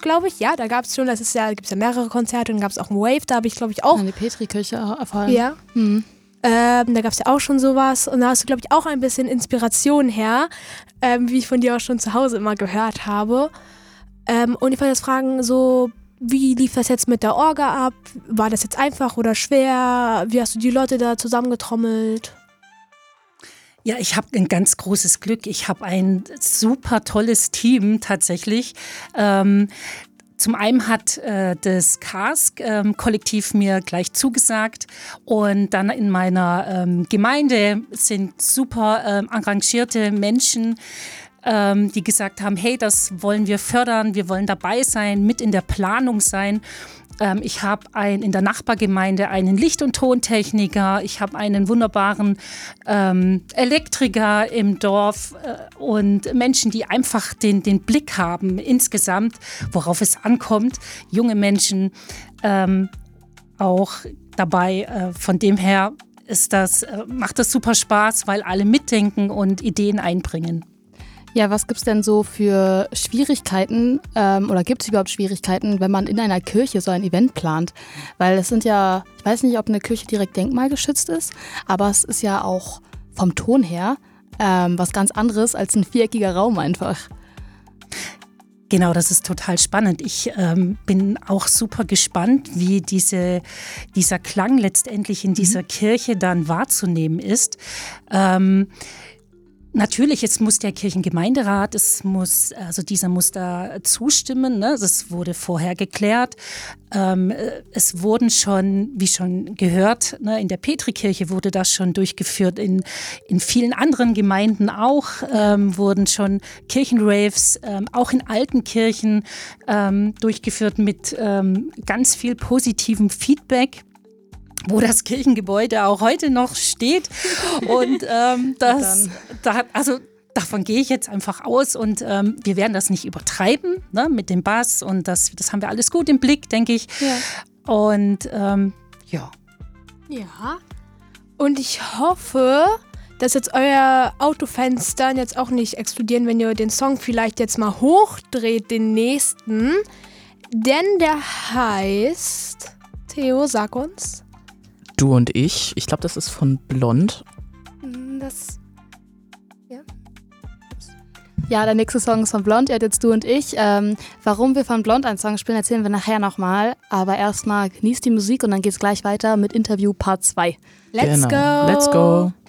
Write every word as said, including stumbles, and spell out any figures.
glaube ich. Ja, da gab es schon, das ist ja, gibt es ja mehrere Konzerte und gab es auch ein Wave, da habe ich, glaube ich, auch. Ja, die Petri-Kirche erfahren. Ja. Mhm. Ähm, da gab es ja auch schon sowas und da hast du, glaube ich, auch ein bisschen Inspiration her, ähm, wie ich von dir auch schon zu Hause immer gehört habe. Ähm, und ich wollte jetzt fragen, so, wie lief das jetzt mit der Orga ab? War das jetzt einfach oder schwer? Wie hast du die Leute da zusammengetrommelt? Ja, ich habe ein ganz großes Glück. Ich habe ein super tolles Team tatsächlich. Ähm, Zum einen hat äh, das Cask-Kollektiv ähm, mir gleich zugesagt und dann in meiner ähm, Gemeinde sind super ähm, engagierte Menschen, ähm, die gesagt haben, hey, das wollen wir fördern, wir wollen dabei sein, mit in der Planung sein. Ähm, ich habe ein, in der Nachbargemeinde einen Licht- und Tontechniker, ich habe einen wunderbaren ähm, Elektriker im Dorf äh, und Menschen, die einfach den, den Blick haben insgesamt, worauf es ankommt. Junge Menschen ähm, auch dabei. Äh, von dem her ist das, äh, macht das super Spaß, weil alle mitdenken und Ideen einbringen. Ja, was gibt's denn so für Schwierigkeiten ähm, oder gibt es überhaupt Schwierigkeiten, wenn man in einer Kirche so ein Event plant? Weil es sind ja, ich weiß nicht, ob eine Kirche direkt denkmalgeschützt ist, aber es ist ja auch vom Ton her ähm, was ganz anderes als ein viereckiger Raum einfach. Genau, das ist total spannend. Ich ähm, bin auch super gespannt, wie diese, dieser Klang letztendlich in dieser mhm. Kirche dann wahrzunehmen ist. Ähm, Natürlich, es muss der Kirchengemeinderat, es muss, also dieser muss da zustimmen, ne? Das wurde vorher geklärt. Ähm, es wurden schon, wie schon gehört, ne, in der Petrikirche wurde das schon durchgeführt, in, in vielen anderen Gemeinden auch ähm, wurden schon Kirchenraves, ähm, auch in alten Kirchen ähm, durchgeführt mit ähm, ganz viel positivem Feedback, wo das Kirchengebäude auch heute noch steht. Und ähm, das, da, also davon gehe ich jetzt einfach aus und ähm, wir werden das nicht übertreiben, ne, mit dem Bass und das, das haben wir alles gut im Blick, denke ich. Ja. Und ähm, ja. Ja. Und ich hoffe, dass jetzt euer Autofenster jetzt auch nicht explodieren, wenn ihr den Song vielleicht jetzt mal hochdreht, den nächsten. Denn der heißt, Theo, sag uns. Du und ich. Ich glaube, das ist von Blond. Das, ja. Ja, der nächste Song ist von Blond. Ihr habt jetzt Du und ich. Ähm, warum wir von Blond einen Song spielen, erzählen wir nachher nochmal. Aber erstmal genießt die Musik und dann geht's gleich weiter mit Interview Part zwei. Let's genau. go! Let's go!